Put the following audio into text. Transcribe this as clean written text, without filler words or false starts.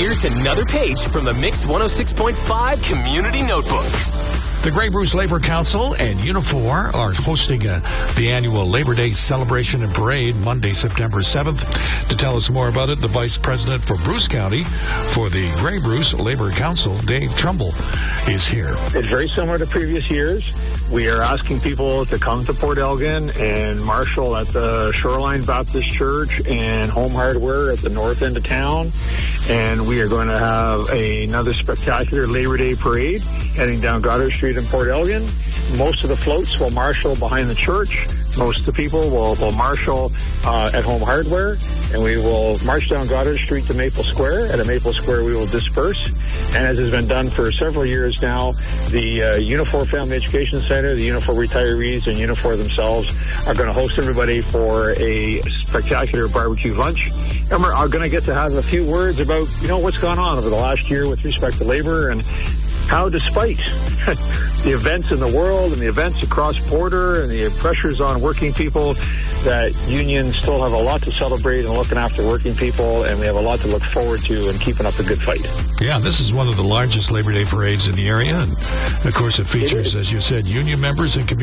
Here's another page from the Mix 106.5 Community Notebook. The Grey Bruce Labor Council and Unifor are hosting the annual Labor Day celebration and parade Monday, September 7th. To tell us more about it, the Vice President for Bruce County for the Grey Bruce Labor Council, Dave Trumbull, is here. It's very similar to previous years. We are asking people to come to Port Elgin and Marshall at the Shoreline Baptist Church and Home Hardware at the north end of town. And we are going to have another spectacular Labor Day parade heading down Goddard Street in Port Elgin. Most of the floats will marshal behind the church. Most of the people will marshal at Home Hardware. And we will march down Goddard Street to Maple Square. At Maple Square, we will disperse. And as has been done for several years now, the Unifor Family Education Center, the Unifor retirees, and Unifor themselves are going to host everybody for a spectacular barbecue lunch. And we're going to get to have a few words about, what's gone on over the last year with respect to labor and how, despite the events in the world and the events across border and the pressures on working people, that unions still have a lot to celebrate and looking after working people, and we have a lot to look forward to and keeping up a good fight. Yeah, this is one of the largest Labor Day parades in the area. And, of course, it features, as you said, union members and community